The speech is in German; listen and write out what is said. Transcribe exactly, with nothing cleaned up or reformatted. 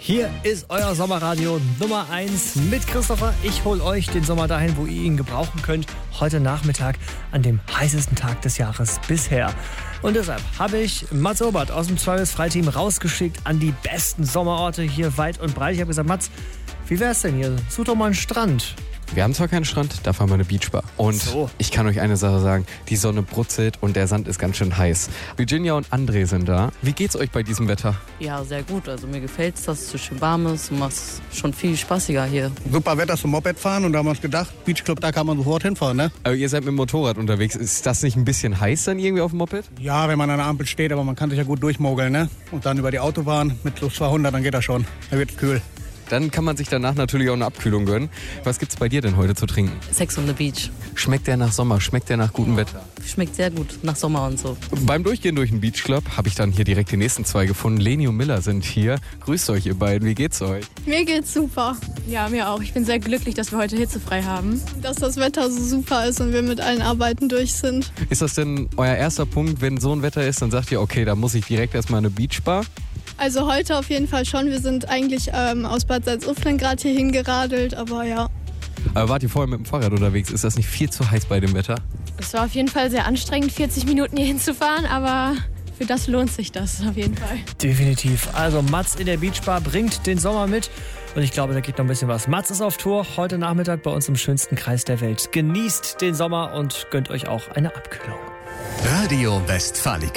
Hier ist euer Sommerradio Nummer eins mit Christopher. Ich hole euch den Sommer dahin, wo ihr ihn gebrauchen könnt. Heute Nachmittag an dem heißesten Tag des Jahres bisher. Und deshalb habe ich Mats Obert aus dem Zweifelsfreiteam rausgeschickt an die besten Sommerorte hier weit und breit. Ich habe gesagt, Mats, wie wär's denn hier? Such doch mal einen Strand. Wir haben zwar keinen Strand, dafür haben wir eine Beachbar. Und so. Ich kann euch eine Sache sagen, die Sonne brutzelt und der Sand ist ganz schön heiß. Virginia und André sind da. Wie geht's euch bei diesem Wetter? Ja, sehr gut. Also mir gefällt es, dass es so schön warm ist und macht es schon viel spaßiger hier. Super Wetter zum Moped fahren und da haben wir uns gedacht, Beachclub, da kann man sofort hinfahren, ne? Aber ihr seid mit dem Motorrad unterwegs. Ist das nicht ein bisschen heiß dann irgendwie auf dem Moped? Ja, wenn man an der Ampel steht, aber man kann sich ja gut durchmogeln, ne? Und dann über die Autobahn mit plus zweihundert, dann geht das schon. Da wird's kühl. Dann kann man sich danach natürlich auch eine Abkühlung gönnen. Was gibt's bei dir denn heute zu trinken? Sex on the Beach. Schmeckt der nach Sommer? Schmeckt der nach gutem Wetter? Schmeckt sehr gut nach Sommer und so. Beim Durchgehen durch den Beachclub habe ich dann hier direkt die nächsten zwei gefunden. Leni und Miller sind hier. Grüßt euch ihr beiden. Wie geht's euch? Mir geht's super. Ja, mir auch. Ich bin sehr glücklich, dass wir heute hitzefrei haben. Dass das Wetter so super ist und wir mit allen Arbeiten durch sind. Ist das denn euer erster Punkt, wenn so ein Wetter ist, dann sagt ihr, okay, da muss ich direkt erstmal eine Beachbar? Also heute auf jeden Fall schon. Wir sind eigentlich ähm, aus Bad Salzuflen gerade hier hingeradelt, aber ja. Aber wart ihr vorher mit dem Fahrrad unterwegs? Ist das nicht viel zu heiß bei dem Wetter? Es war auf jeden Fall sehr anstrengend, vierzig Minuten hier hinzufahren, aber für das lohnt sich das auf jeden Fall. Definitiv. Also Mats in der Beachbar bringt den Sommer mit. Und ich glaube, da geht noch ein bisschen was. Mats ist auf Tour heute Nachmittag bei uns im schönsten Kreis der Welt. Genießt den Sommer und gönnt euch auch eine Abkühlung. Radio Westfalen.